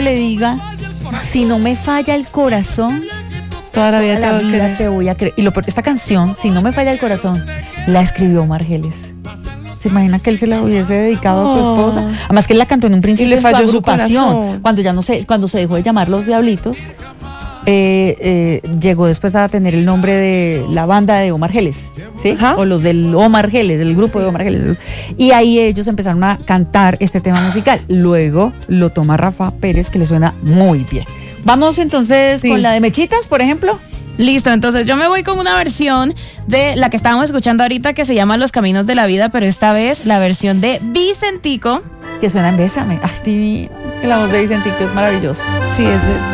le diga, si no me falla el corazón, Toda la vida, toda la vida te voy a creer. Y esta canción, si no me falla el corazón, la escribió Omar Geles. ¿Se imagina que él se la hubiese dedicado a su esposa? Además que él la cantó en un principio le en falló su su agrupación. corazón. Cuando se dejó de llamar Los Diablitos, llegó después a tener el nombre de la banda de Omar Geles, ¿sí? Ajá. O los del Omar Geles, del grupo de Omar Geles. Y ahí ellos empezaron a cantar este tema musical. Luego lo toma Rafa Pérez, que le suena muy bien. Vamos entonces con la de Mechitas, por ejemplo. Listo, entonces yo me voy con una versión de la que estábamos escuchando ahorita que se llama Los Caminos de la Vida, pero esta vez la versión de Vicentico. Que suena en Bésame. Ay, divino. Que la voz de Vicentico es maravillosa. Sí, es de